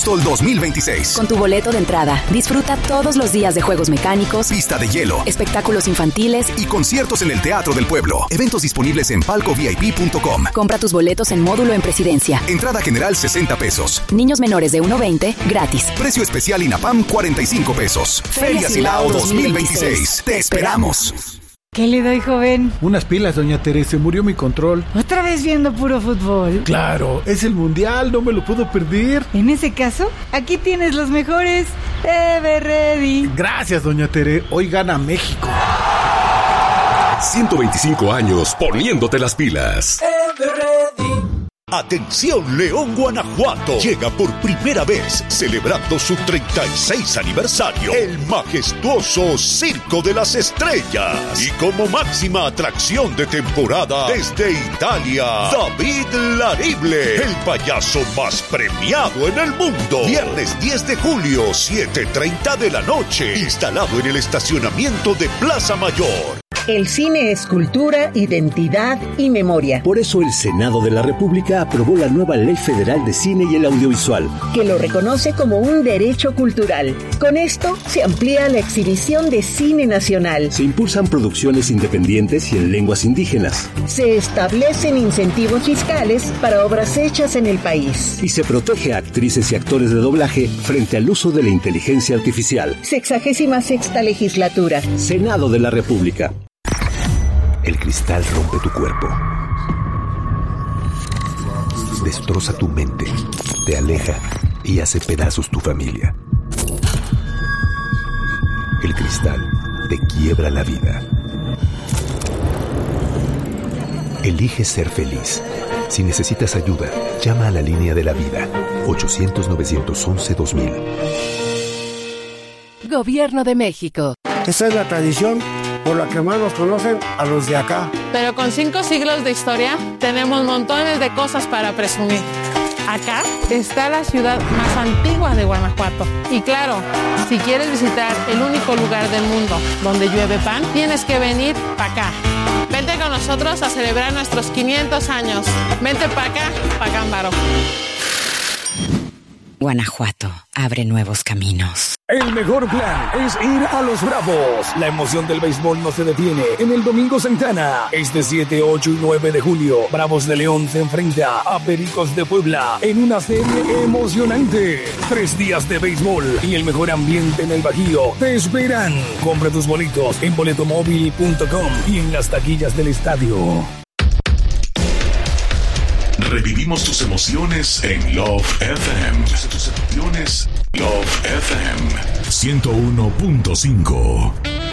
Bristol 2026. Con tu boleto de entrada, disfruta todos los días de juegos mecánicos, pista de hielo, espectáculos infantiles y conciertos en el Teatro del Pueblo. Eventos disponibles en palcovip.com. Compra tus boletos en módulo en Presidencia. Entrada general $60. Niños menores de 1.20 gratis. Precio especial INAPAM $45. Feria Silao 2026. Te esperamos. ¿Qué le doy, joven? Unas pilas, doña Teresa, se murió mi control. ¿Otra vez viendo puro fútbol? Claro, es el mundial, no me lo puedo perder. En ese caso, aquí tienes los mejores. Everready. Gracias, doña Tere, hoy gana México. 125 años poniéndote las pilas. Everready. Atención, León, Guanajuato. Llega por primera vez, celebrando su 36 aniversario, el majestuoso Circo de las Estrellas. Y como máxima atracción de temporada, desde Italia, David Larible, el payaso más premiado en el mundo. Viernes 10 de julio, 7:30 de la noche. Instalado en el estacionamiento de Plaza Mayor. El cine es cultura, identidad y memoria. Por eso el Senado de la República aprobó la nueva Ley Federal de Cine y el Audiovisual, que lo reconoce como un derecho cultural. Con esto se amplía la exhibición de cine nacional. Se impulsan producciones independientes y en lenguas indígenas. Se establecen incentivos fiscales para obras hechas en el país. Y se protege a actrices y actores de doblaje frente al uso de la inteligencia artificial. 66ª legislatura. Senado de la República. El cristal rompe tu cuerpo, destroza tu mente, te aleja y hace pedazos tu familia. El cristal te quiebra la vida. Elige ser feliz. Si necesitas ayuda, llama a la línea de la vida, 800-911-2000. Gobierno de México. Esa es la tradición por la que más nos conocen a los de acá. Pero con 5 siglos de historia, tenemos montones de cosas para presumir. Acá está la ciudad más antigua de Guanajuato. Y claro, si quieres visitar el único lugar del mundo donde llueve pan, tienes que venir para acá. Vente con nosotros a celebrar nuestros 500 años. Vente para acá, pa' Cámbaro. Guanajuato abre nuevos caminos. El mejor plan es ir a Los Bravos. La emoción del béisbol no se detiene en el Domingo Santana. Este 7, 8 y 9 de julio, Bravos de León se enfrenta a Pericos de Puebla en una serie emocionante. 3 días de béisbol y el mejor ambiente en el Bajío te esperan. Compra tus boletos en boletomóvil.com y en las taquillas del estadio. Revivimos tus emociones en Love FM. Tus emociones, Love FM 101.5.